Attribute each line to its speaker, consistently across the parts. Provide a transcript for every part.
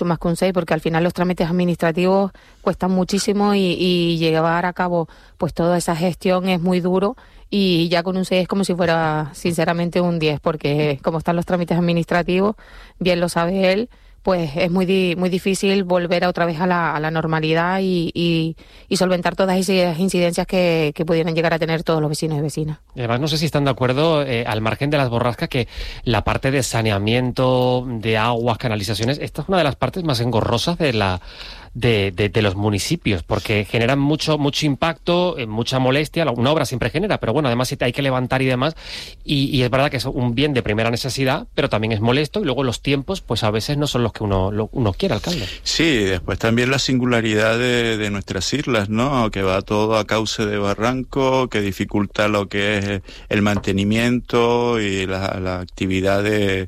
Speaker 1: más que un 6, porque al final los trámites administrativos cuestan muchísimo y llevar a cabo pues toda esa gestión es muy duro, y ya con un 6 es como si fuera sinceramente un 10, porque como están los trámites administrativos, bien lo sabe él, pues es muy difícil volver otra vez a la normalidad y solventar todas esas incidencias que pudieran llegar a tener todos los vecinos y vecinas.
Speaker 2: Y además, no sé si están de acuerdo, al margen de las borrascas, que la parte de saneamiento, de aguas, canalizaciones, esta es una de las partes más engorrosas de los municipios, porque generan mucho impacto, mucha molestia. Una obra siempre genera, pero bueno, además hay que levantar y demás, y es verdad que es un bien de primera necesidad, pero también es molesto, y luego los tiempos pues a veces no son los que uno quiere, alcalde.
Speaker 3: Sí, después también la singularidad de nuestras islas, ¿no? Que va todo a cauce de barranco, que dificulta lo que es el mantenimiento y la actividad de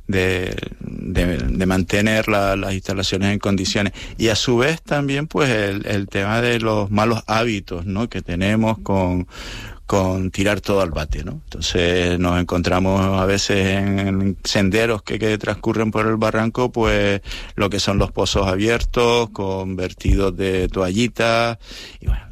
Speaker 3: mantener las instalaciones en condiciones, y a su vez también pues el tema de los malos hábitos, ¿no? Que tenemos con tirar todo al bate, ¿no? Entonces nos encontramos a veces en senderos que transcurren por el barranco, pues lo que son los pozos abiertos con vertidos de toallitas, y bueno,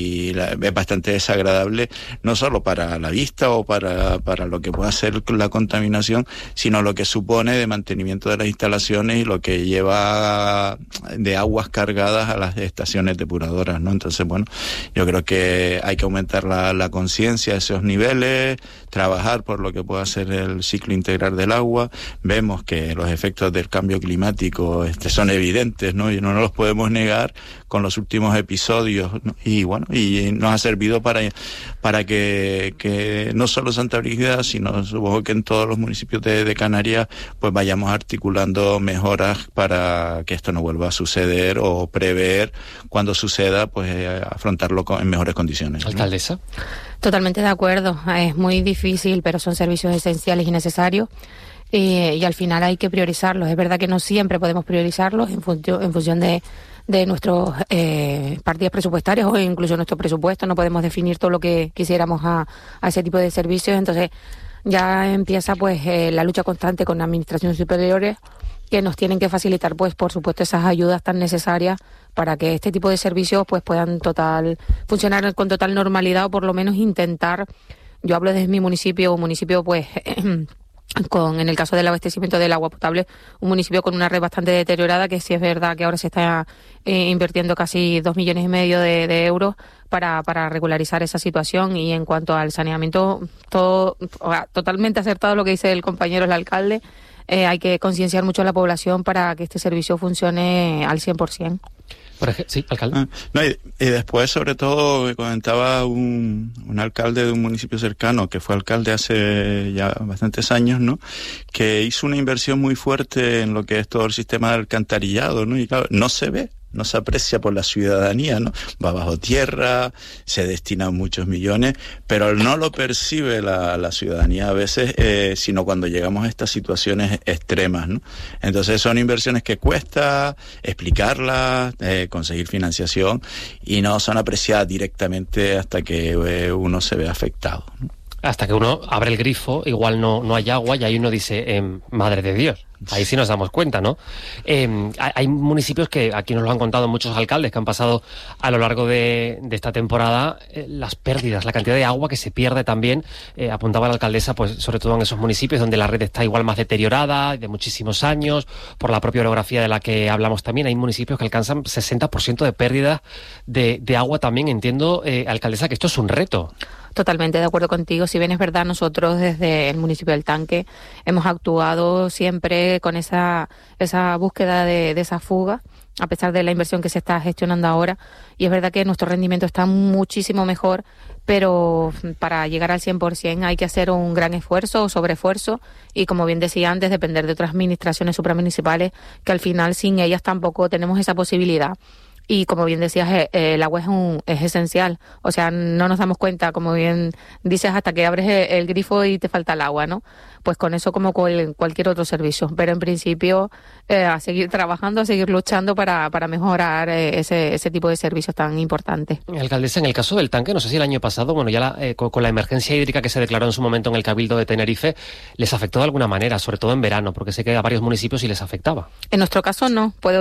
Speaker 3: es bastante desagradable, no solo para la vista o para lo que pueda ser la contaminación, sino lo que supone de mantenimiento de las instalaciones y lo que lleva de aguas cargadas a las estaciones depuradoras, ¿no? Entonces, bueno, yo creo que hay que aumentar la conciencia de esos niveles, trabajar por lo que pueda ser el ciclo integral del agua. Vemos que los efectos del cambio climático son evidentes, ¿no? Y no los podemos negar con los últimos episodios, ¿no? Y bueno, y nos ha servido para que no solo Santa Brígida, sino supongo que en todos los municipios de Canarias, pues vayamos articulando mejoras para que esto no vuelva a suceder, o prever cuando suceda, pues afrontarlo en mejores condiciones, ¿no?
Speaker 2: Alcaldesa.
Speaker 1: Totalmente de acuerdo, es muy difícil, pero son servicios esenciales y necesarios, y al final hay que priorizarlos. Es verdad que no siempre podemos priorizarlos en función de nuestros partidas presupuestarias o incluso nuestro presupuesto. No podemos definir todo lo que quisiéramos a ese tipo de servicios. Entonces ya empieza pues la lucha constante con administraciones superiores, que nos tienen que facilitar pues por supuesto esas ayudas tan necesarias para que este tipo de servicios pues puedan funcionar con total normalidad, o por lo menos intentar. Yo hablo desde mi municipio, un municipio pues en el caso del abastecimiento del agua potable, un municipio con una red bastante deteriorada, que sí es verdad que ahora se está invirtiendo casi 2,5 millones de euros para regularizar esa situación. Y en cuanto al saneamiento, totalmente acertado lo que dice el compañero, el alcalde. Hay que concienciar mucho a la población para que este servicio funcione al 100%.
Speaker 2: Sí, alcalde.
Speaker 3: Y después, sobre todo, me comentaba un alcalde de un municipio cercano, que fue alcalde hace ya bastantes años, ¿no? Que hizo una inversión muy fuerte en lo que es todo el sistema de alcantarillado, ¿no? Y claro, no se ve, no se aprecia por la ciudadanía, ¿no? Va bajo tierra, se destinan muchos millones, pero no lo percibe la ciudadanía a veces, sino cuando llegamos a estas situaciones extremas, ¿no? Entonces son inversiones que cuesta explicarlas, conseguir financiación, y no son apreciadas directamente hasta que uno se ve afectado, ¿no?
Speaker 2: Hasta que uno abre el grifo, igual no hay agua, y ahí uno dice, madre de Dios. Ahí sí nos damos cuenta, ¿no? Hay municipios que aquí nos lo han contado muchos alcaldes que han pasado a lo largo de esta temporada, las pérdidas, la cantidad de agua que se pierde también. Apuntaba la alcaldesa, pues sobre todo en esos municipios donde la red está igual más deteriorada, de muchísimos años, por la propia orografía de la que hablamos también. Hay municipios que alcanzan 60% de pérdida de agua también. Entiendo, alcaldesa, que esto es un reto.
Speaker 1: Totalmente de acuerdo contigo. Si bien es verdad, nosotros desde el municipio del Tanque hemos actuado siempre con esa búsqueda de esa fuga, a pesar de la inversión que se está gestionando ahora, y es verdad que nuestro rendimiento está muchísimo mejor, pero para llegar al 100% hay que hacer un gran esfuerzo o sobreesfuerzo, y como bien decía antes, depender de otras administraciones supramunicipales, que al final sin ellas tampoco tenemos esa posibilidad. Y como bien decías, el agua es esencial. O sea, no nos damos cuenta, como bien dices, hasta que abres el grifo y te falta el agua, ¿no? Pues con eso como con cualquier otro servicio. Pero en principio a seguir trabajando, a seguir luchando para mejorar ese tipo de servicios tan importantes.
Speaker 2: Alcaldesa, en el caso del tanque, no sé si el año pasado, bueno, ya con la emergencia hídrica que se declaró en su momento en el Cabildo de Tenerife, les afectó de alguna manera, sobre todo en verano, porque sé que a varios municipios sí les afectaba.
Speaker 1: En nuestro caso no. Puedo